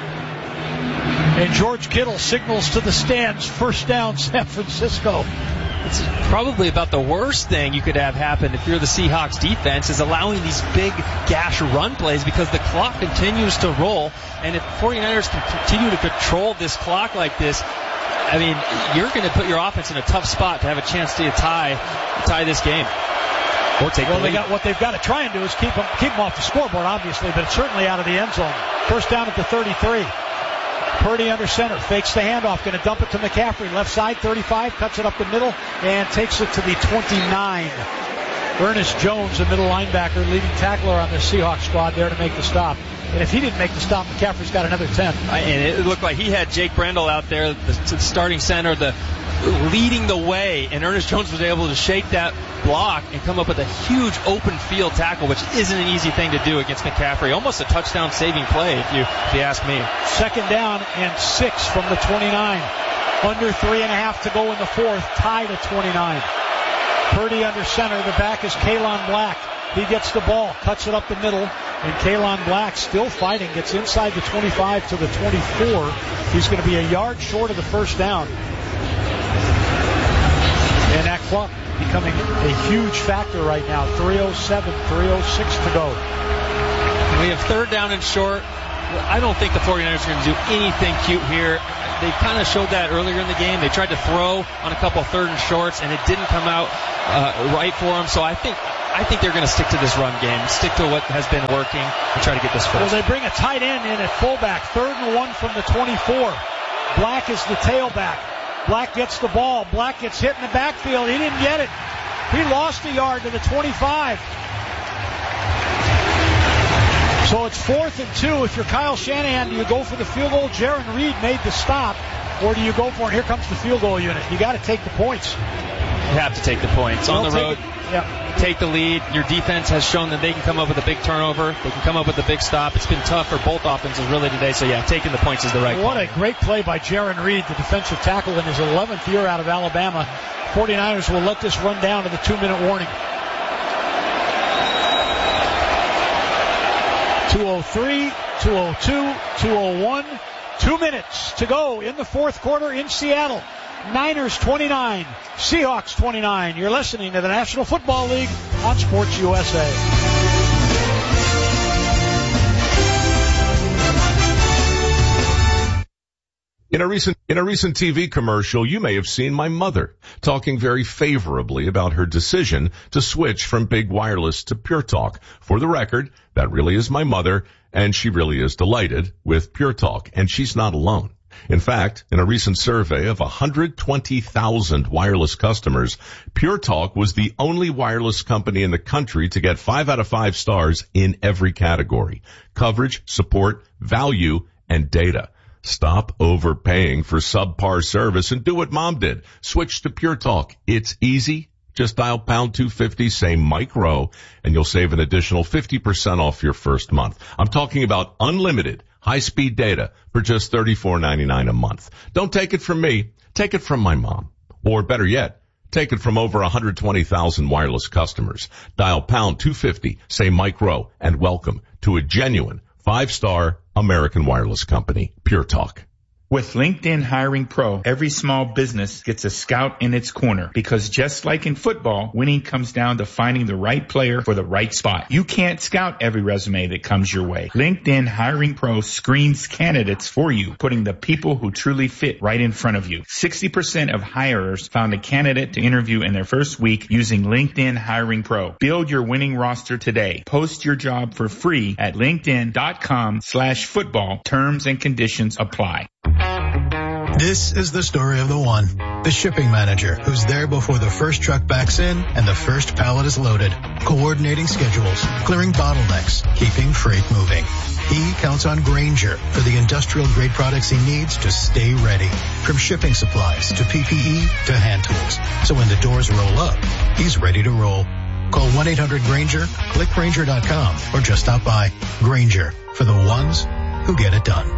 And George Kittle signals to the stands, first down San Francisco. It's probably about the worst thing you could have happen if you're the Seahawks defense, is allowing these big gash run plays, because the clock continues to roll. And if 49ers can continue to control this clock like this, I mean, you're going to put your offense in a tough spot to have a chance to tie this game. Or take the lead. What they've got to try and do is keep them off the scoreboard, obviously, but it's certainly out of the end zone. First down at the 33. Purdy under center, fakes the handoff, going to dump it to McCaffrey. Left side, 35, cuts it up the middle, and takes it to the 29. Ernest Jones, the middle linebacker, leading tackler on the Seahawks squad, there to make the stop. And if he didn't make the stop, McCaffrey's got another 10. And it looked like he had Jake Brendel out there, the starting center, the leading the way, and Ernest Jones was able to shake that block and come up with a huge open field tackle, which isn't an easy thing to do against McCaffrey. Almost a touchdown saving play, if you ask me. 2nd down and 6 from the 29. Under 3.5 to go in the fourth, tied at 29. Purdy under center. The back is Kalon Black. He gets the ball, cuts it up the middle, and Kalon Black still fighting, gets inside the 25 to the 24. He's going to be a yard short of the first down. And that clock becoming a huge factor right now. 3:07, 3:06 to go. And we have 3rd down and short. I don't think the 49ers are going to do anything cute here. They kind of showed that earlier in the game. They tried to throw on a couple of 3rd and shorts, and it didn't come out right for them. So I think they're going to stick to this run game, stick to what has been working, and try to get this first. Well, they bring a tight end in at fullback. 3rd and 1 from the 24. Black is the tailback. Black gets the ball. Black gets hit in the backfield. He didn't get it. He lost a yard to the 25. So it's 4th and 2. If you're Kyle Shanahan, do you go for the field goal? Jaron Reed made the stop. Or do you go for it? Here comes the field goal unit. You got to take the points. You have to take the points. On the road, take the lead. Your defense has shown that they can come up with a big turnover. They can come up with a big stop. It's been tough for both offenses really today. So, taking the points is the right call. What a great play by Jaron Reed, the defensive tackle in his 11th year out of Alabama. 49ers will let this run down to the 2-minute warning. 2:03, 2:02, 2:01. 2 minutes to go in the fourth quarter in Seattle. Niners 29, Seahawks 29. You're listening to the National Football League on Sports USA. In a recent TV commercial, you may have seen my mother talking very favorably about her decision to switch from Big Wireless to Pure Talk. For the record, that really is my mother, and she really is delighted with Pure Talk, and she's not alone. In fact, in a recent survey of 120,000 wireless customers, Pure Talk was the only wireless company in the country to get 5 out of 5 stars in every category: coverage, support, value, and data. Stop overpaying for subpar service and do what Mom did. Switch to Pure Talk. It's easy. Just dial pound 250, say Mike Rowe, and you'll save an additional 50% off your first month. I'm talking about unlimited high-speed data for just $34.99 a month. Don't take it from me. Take it from my mom. Or better yet, take it from over 120,000 wireless customers. Dial pound 250, say Mike Rowe, and welcome to a genuine 5-star American wireless company, Pure Talk. With LinkedIn Hiring Pro, every small business gets a scout in its corner, because just like in football, winning comes down to finding the right player for the right spot. You can't scout every resume that comes your way. LinkedIn Hiring Pro screens candidates for you, putting the people who truly fit right in front of you. 60% of hirers found a candidate to interview in their first week using LinkedIn Hiring Pro. Build your winning roster today. Post your job for free at linkedin.com/football. Terms and conditions apply. This is the story of the one, the shipping manager, who's there before the first truck backs in and the first pallet is loaded, coordinating schedules, clearing bottlenecks, keeping freight moving. He counts on Grainger for the industrial-grade products he needs to stay ready, from shipping supplies to PPE to hand tools. So when the doors roll up, he's ready to roll. Call 1-800-GRAINGER, click Grainger.com, or just stop by. Grainger, for the ones who get it done.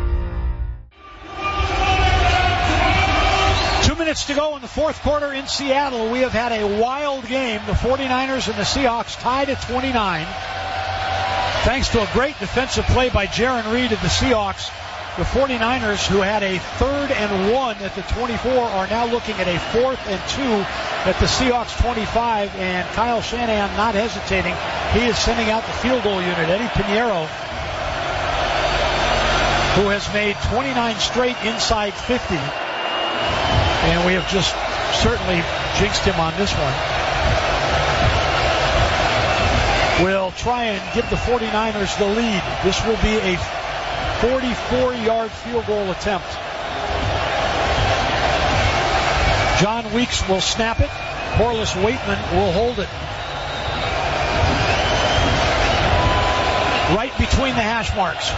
2 minutes to go in the fourth quarter in Seattle. We have had a wild game. The 49ers and the Seahawks tied at 29. Thanks to a great defensive play by Jaron Reed of the Seahawks, the 49ers, who had a 3rd and 1 at the 24, are now looking at a 4th and 2 at the Seahawks 25. And Kyle Shanahan not hesitating. He is sending out the field goal unit. Eddie Pinheiro, who has made 29 straight inside 50. And we have just certainly jinxed him on this one. We'll try and give the 49ers the lead. This will be a 44-yard field goal attempt. John Weeks will snap it. Corliss Waitman will hold it. Right between the hash marks.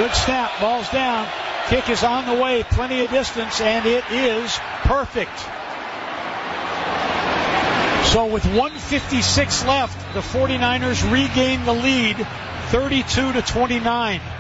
Good snap. Ball's down. Kick is on the way. Plenty of distance, and it is perfect. So with 1:56 left, the 49ers regain the lead, 32-29.